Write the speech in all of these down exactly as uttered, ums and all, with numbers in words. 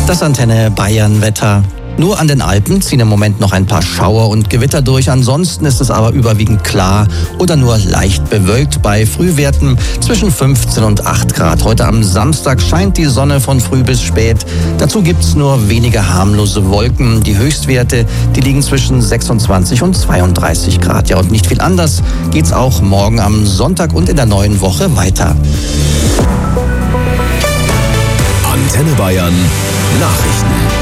Das Antenne Bayern Wetter. Nur an den Alpen ziehen im Moment noch ein paar Schauer und Gewitter durch. Ansonsten ist es aber überwiegend klar oder nur leicht bewölkt bei Frühwerten zwischen fünfzehn und acht Grad. Heute am Samstag scheint die Sonne von früh bis spät. Dazu gibt's nur wenige harmlose Wolken. Die Höchstwerte, die liegen zwischen sechsundzwanzig und zweiunddreißig Grad. Ja, und nicht viel anders geht's auch morgen am Sonntag und in der neuen Woche weiter. Antenne Bayern Nachrichten.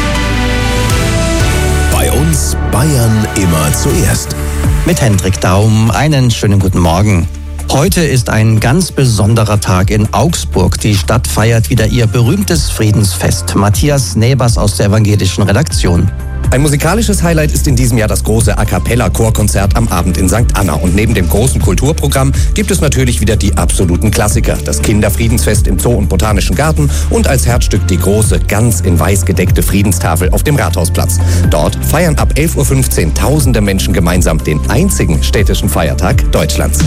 Bei uns Bayern immer zuerst. Mit Hendrik Daum, einen schönen guten Morgen. Heute ist ein ganz besonderer Tag in Augsburg. Die Stadt feiert wieder ihr berühmtes Friedensfest. Matthias Nebers aus der evangelischen Redaktion. Ein musikalisches Highlight ist in diesem Jahr das große A-Cappella-Chorkonzert am Abend in Sankt Anna. Und neben dem großen Kulturprogramm gibt es natürlich wieder die absoluten Klassiker. Das Kinderfriedensfest im Zoo und Botanischen Garten und als Herzstück die große, ganz in weiß gedeckte Friedenstafel auf dem Rathausplatz. Dort feiern ab elf Uhr fünfzehn tausende Menschen gemeinsam den einzigen städtischen Feiertag Deutschlands.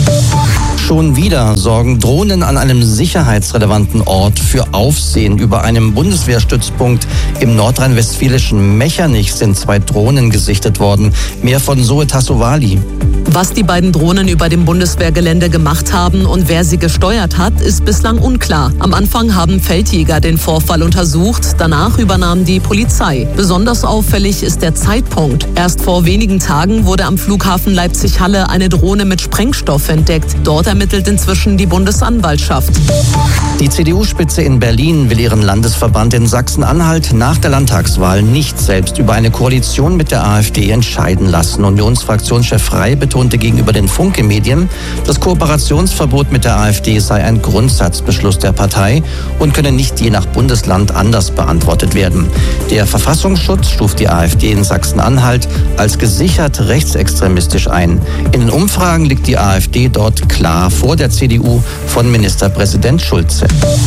Schon wieder sorgen Drohnen an einem sicherheitsrelevanten Ort für Aufsehen. Über einem Bundeswehrstützpunkt im nordrhein-westfälischen Mechernich sind zwei Drohnen gesichtet worden. Mehr von Zoe Tassovali. Was die beiden Drohnen über dem Bundeswehrgelände gemacht haben und wer sie gesteuert hat, ist bislang unklar. Am Anfang haben Feldjäger den Vorfall untersucht, danach übernahm die Polizei. Besonders auffällig ist der Zeitpunkt. Erst vor wenigen Tagen wurde am Flughafen Leipzig-Halle eine Drohne mit Sprengstoff entdeckt. Dort ermittelt inzwischen die Bundesanwaltschaft. Die C D U-Spitze in Berlin will ihren Landesverband in Sachsen-Anhalt nach der Landtagswahl nicht selbst über eine Koalition mit der AfD entscheiden lassen. Unionsfraktionschef Frey betonte gegenüber den Funke-Medien, das Kooperationsverbot mit der AfD sei ein Grundsatzbeschluss der Partei und könne nicht je nach Bundesland anders beantwortet werden. Der Verfassungsschutz stuft die AfD in Sachsen-Anhalt als gesichert rechtsextremistisch ein. In den Umfragen liegt die AfD dort klar vor der C D U von Ministerpräsident Schulze.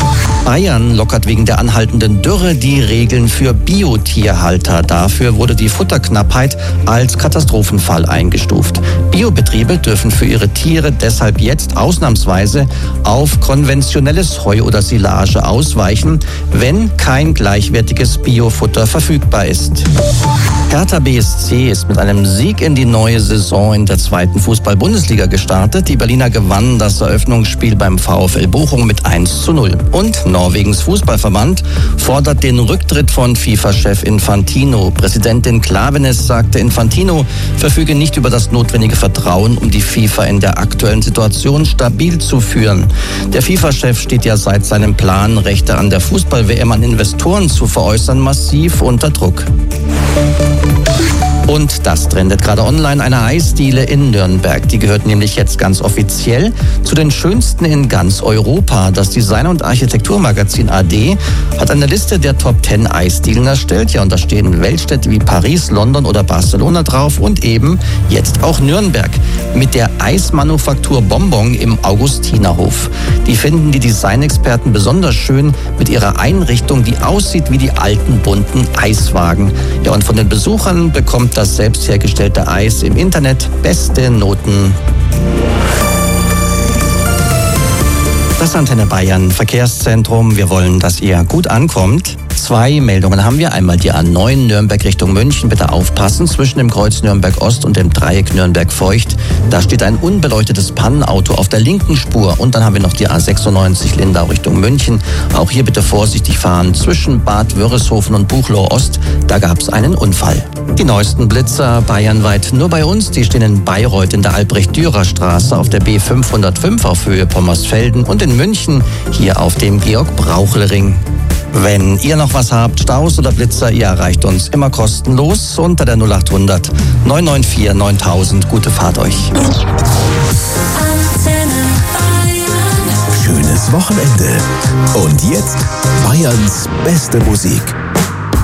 Bayern lockert wegen der anhaltenden Dürre die Regeln für Biotierhalter. Dafür wurde die Futterknappheit als Katastrophenfall eingestuft. Biobetriebe dürfen für ihre Tiere deshalb jetzt ausnahmsweise auf konventionelles Heu oder Silage ausweichen, wenn kein gleichwertiges Biofutter verfügbar ist. Hertha B S C ist mit einem Sieg in die neue Saison in der zweiten Fußball-Bundesliga gestartet. Die Berliner gewannen das Eröffnungsspiel beim VfL Bochum mit eins zu null. Und Norwegens Fußballverband fordert den Rücktritt von FIFA-Chef Infantino. Präsidentin Klaveness sagte, Infantino verfüge nicht über das notwendige Vertrauen, um die FIFA in der aktuellen Situation stabil zu führen. Der FIFA-Chef steht ja seit seinem Plan, Rechte an der Fußball-W M an Investoren zu veräußern, massiv unter Druck. Und das trendet gerade online, eine Eisdiele in Nürnberg. Die gehört nämlich jetzt ganz offiziell zu den schönsten in ganz Europa. Das Design- und Architekturmagazin A D hat eine Liste der Top zehn Eisdielen erstellt. Ja, und da stehen Weltstädte wie Paris, London oder Barcelona drauf und eben jetzt auch Nürnberg mit der Eismanufaktur Bonbon im Augustinerhof. Die finden die Designexperten besonders schön mit ihrer Einrichtung, die aussieht wie die alten bunten Eiswagen. Ja, und von den Besuchern bekommt das selbst hergestellte Eis im Internet beste Noten. Das Antenne Bayern Verkehrszentrum. Wir wollen, dass ihr gut ankommt. Zwei Meldungen haben wir. Einmal die A neun Nürnberg Richtung München. Bitte aufpassen, zwischen dem Kreuz Nürnberg Ost und dem Dreieck Nürnberg Feucht. Da steht ein unbeleuchtetes Pannenauto auf der linken Spur. Und dann haben wir noch die A sechsundneunzig Lindau Richtung München. Auch hier bitte vorsichtig fahren. Zwischen Bad Wörishofen und Buchloe Ost, da gab es einen Unfall. Die neuesten Blitzer bayernweit nur bei uns. Die stehen in Bayreuth in der Albrecht-Dürer-Straße auf der B fünfhundertfünf auf Höhe Pommersfelden und in München hier auf dem Georg-Brauchl-Ring. Wenn ihr noch was habt, Staus oder Blitzer, ihr erreicht uns immer kostenlos unter der null acht hundert neun neun vier neuntausend. Gute Fahrt euch. Schönes Wochenende. Und jetzt Bayerns beste Musik.